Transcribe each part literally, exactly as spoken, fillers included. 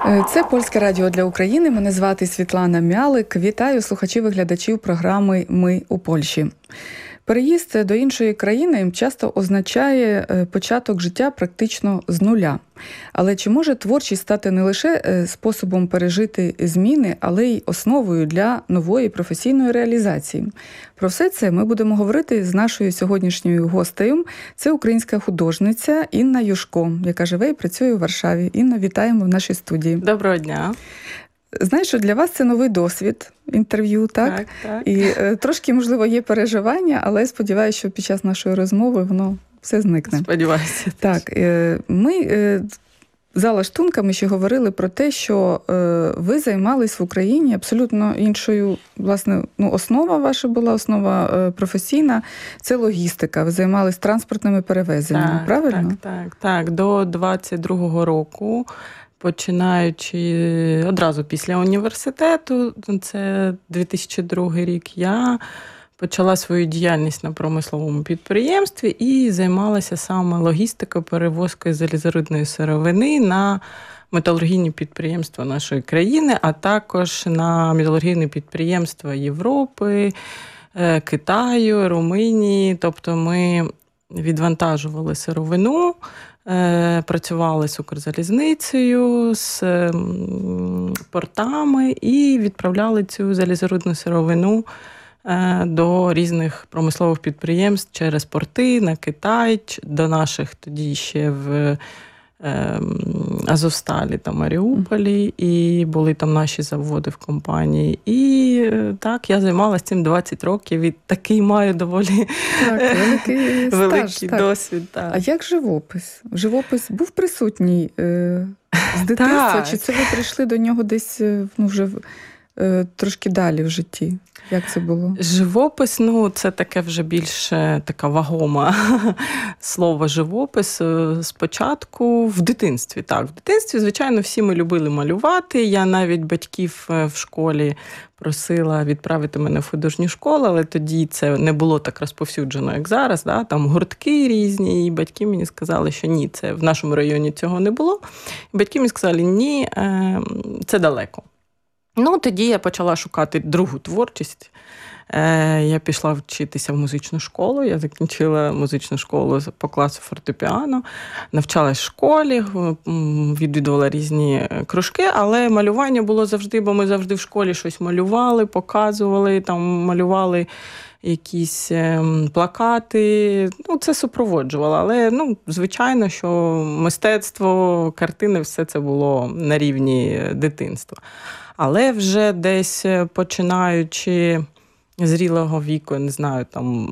Це Польське радіо для України. Мене звати Світлана Мялик. Вітаю слухачів і глядачів програми «Ми у Польщі». Переїзд до іншої країни часто означає початок життя практично з нуля. Але чи може творчість стати не лише способом пережити зміни, але й основою для нової професійної реалізації? Про все це ми будемо говорити з нашою сьогоднішньою гостею. Це українська художниця Інна Юшко, яка живе і працює у Варшаві. Інно, вітаємо в нашій студії. Доброго дня. Знаєш, що для вас це новий досвід інтерв'ю, так? Так, так. І е, трошки, можливо, є переживання, але сподіваюся, що під час нашої розмови воно все зникне. Сподіваюся. Так, е, ми е, за лаштунками ще говорили про те, що е, ви займались в Україні абсолютно іншою, власне, ну, основа ваша була, основа е, професійна, це логістика. Ви займались транспортними перевезеннями, Так, правильно? Так, так, так. До двадцять другого року, починаючи одразу після університету, це дві тисячі другий рік, я почала свою діяльність на промисловому підприємстві і займалася саме логістикою, перевозкою залізорудної сировини на металургійні підприємства нашої країни, а також на металургійні підприємства Європи, Китаю, Румунії. Тобто ми відвантажували сировину, працювали з Укрзалізницею, з портами і відправляли цю залізорудну сировину до різних промислових підприємств через порти на Китай, до наших тоді ще в Азовсталі та Маріуполі, і були там наші заводи в компанії. І так, я займалася цим двадцять років, і такий маю доволі так, великий, великий стаж, досвід. Так. А як живопис? Живопис був присутній е, з дитинства? Так. Чи це ви прийшли до нього десь ну, вже е, трошки далі в житті? Як це було? Живопис, ну, це таке вже більше така вагома слово живопис. Спочатку в дитинстві. Так, в дитинстві, звичайно, всі ми любили малювати. Я навіть батьків в школі просила відправити мене в художню школу, але тоді це не було так розповсюджено, як зараз. Да? Там гуртки різні, і батьки мені сказали, що ні, це в нашому районі цього не було. І батьки мені сказали, ні, це далеко. Ну, тоді я почала шукати другу творчість. Я пішла вчитися в музичну школу. Я закінчила музичну школу по класу фортепіано, навчалась в школі, відвідувала різні кружки, але малювання було завжди, бо ми завжди в школі щось малювали, показували, там малювали якісь плакати. Ну, це супроводжувало. Але, ну, звичайно, що мистецтво, картини, все це було на рівні дитинства. Але вже десь починаючи зрілого віку, не знаю, там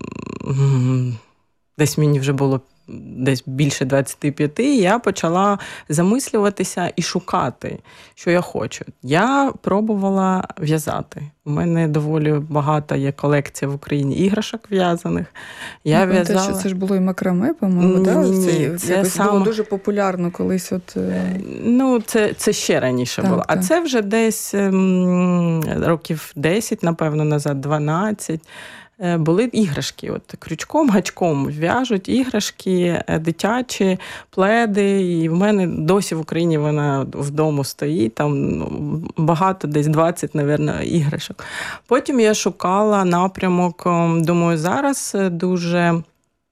десь мені вже було десь більше двадцять п'ять, я почала замислюватися і шукати, що я хочу. Я пробувала в'язати. У мене доволі багата є колекція в Україні іграшок в'язаних. Я ну, в'язала... Те, що це ж було і макраме, по-моєму, так? Ні, це це якось саме... було дуже популярно колись. От... Ну, це, це ще раніше так, було. Так. А це вже десь м, років десять, напевно, назад, дванадцять. Були іграшки, от крючком, гачком в'яжуть іграшки, дитячі, пледи, і в мене досі в Україні вона вдома стоїть, там ну, багато, десь двадцять, мабуть, іграшок. Потім я шукала напрямок, думаю, зараз дуже...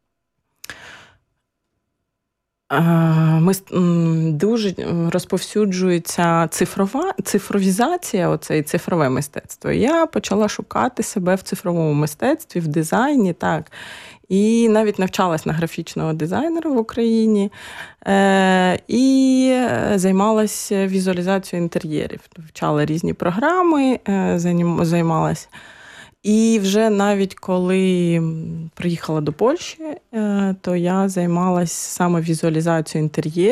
Ми, дуже розповсюджується цифрова, цифровізація, оце і цифрове мистецтво. Я почала шукати себе в цифровому мистецтві, в дизайні, так. І навіть навчалась на графічного дизайнера в Україні. Е, і займалася візуалізацією інтер'єрів. Вчала різні програми, е, займалася. І вже навіть коли приїхала до Польщі, то я займалась саме візуалізацією інтер'єрів.